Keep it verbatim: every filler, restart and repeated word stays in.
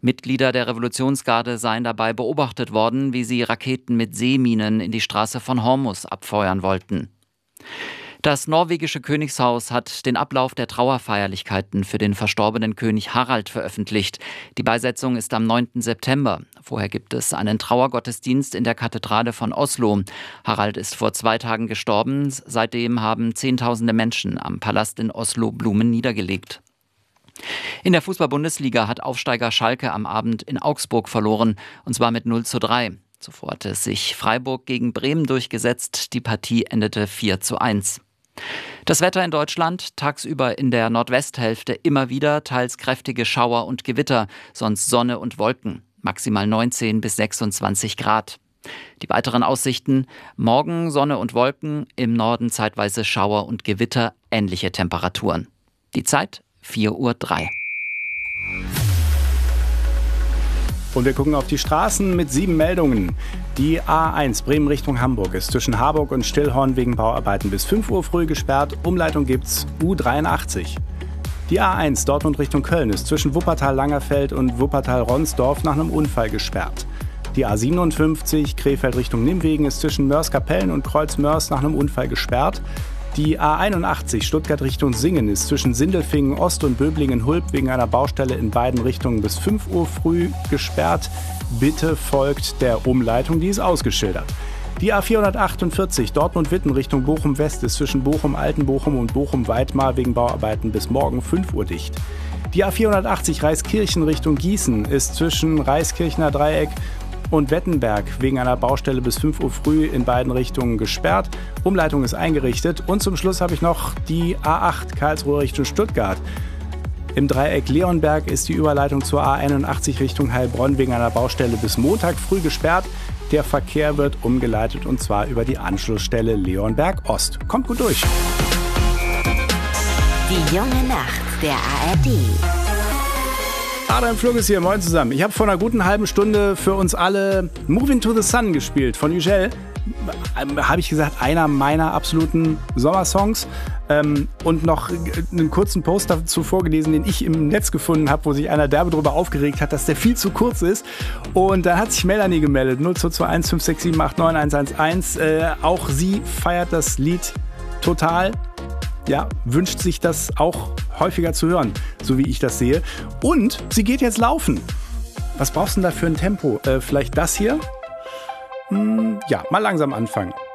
Mitglieder der Revolutionsgarde seien dabei beobachtet worden, wie sie Raketen mit Seeminen in die Straße von Hormuz abfeuern wollten. Das norwegische Königshaus hat den Ablauf der Trauerfeierlichkeiten für den verstorbenen König Harald veröffentlicht. Die Beisetzung ist am neunten September. Vorher gibt es einen Trauergottesdienst in der Kathedrale von Oslo. Harald ist vor zwei Tagen gestorben. Seitdem haben Zehntausende Menschen am Palast in Oslo Blumen niedergelegt. In der Fußball-Bundesliga hat Aufsteiger Schalke am Abend in Augsburg verloren, und zwar mit null zu drei. Zuvor hatte sich Freiburg gegen Bremen durchgesetzt. Die Partie endete vier zu eins. Das Wetter in Deutschland: tagsüber in der Nordwesthälfte immer wieder teils kräftige Schauer und Gewitter, sonst Sonne und Wolken, maximal neunzehn bis sechsundzwanzig Grad. Die weiteren Aussichten: morgen Sonne und Wolken, im Norden zeitweise Schauer und Gewitter, ähnliche Temperaturen. Die Zeit vier Uhr drei. Und wir gucken auf die Straßen mit sieben Meldungen. Die A eins Bremen Richtung Hamburg ist zwischen Harburg und Stillhorn wegen Bauarbeiten bis fünf Uhr früh gesperrt. Umleitung gibt's U dreiundachtzig. Die A eins Dortmund Richtung Köln ist zwischen Wuppertal-Langerfeld und Wuppertal-Ronsdorf nach einem Unfall gesperrt. Die A siebenundfünfzig Krefeld Richtung Nimwegen ist zwischen Mörs-Kapellen und Kreuz-Mörs nach einem Unfall gesperrt. Die A einundachtzig Stuttgart Richtung Singen ist zwischen Sindelfingen Ost und Böblingen-Hulb wegen einer Baustelle in beiden Richtungen bis fünf Uhr früh gesperrt. Bitte folgt der Umleitung, die ist ausgeschildert. Die A vierhundertachtundvierzig Dortmund-Witten Richtung Bochum-West ist zwischen Bochum-Altenbochum und Bochum-Weidmar wegen Bauarbeiten bis morgen fünf Uhr dicht. Die A vierhundertachtzig Reiskirchen Richtung Gießen ist zwischen Reiskirchener Dreieck und Wettenberg wegen einer Baustelle bis fünf Uhr früh in beiden Richtungen gesperrt. Umleitung ist eingerichtet. Und zum Schluss habe ich noch die A acht Karlsruhe Richtung Stuttgart. Im Dreieck Leonberg ist die Überleitung zur A einundachtzig Richtung Heilbronn wegen einer Baustelle bis Montag früh gesperrt. Der Verkehr wird umgeleitet, und zwar über die Anschlussstelle Leonberg Ost. Kommt gut durch. Die junge Nacht der A R D. Adrian Flug ist hier, moin zusammen. Ich habe vor einer guten halben Stunde für uns alle Moving to the Sun gespielt von Yücel. Ähm, habe ich gesagt, einer meiner absoluten Sommersongs. Ähm, und noch einen kurzen Post dazu vorgelesen, den ich im Netz gefunden habe, wo sich einer derbe darüber aufgeregt hat, dass der viel zu kurz ist. Und da hat sich Melanie gemeldet, null zwei zwei eins fünf sechs sieben acht neun eins eins eins. Äh, auch sie feiert das Lied total. Ja, wünscht sich das auch häufiger zu hören, so wie ich das sehe. Und sie geht jetzt laufen. Was brauchst du denn da für ein Tempo? Äh, vielleicht das hier? Hm, ja, mal langsam anfangen.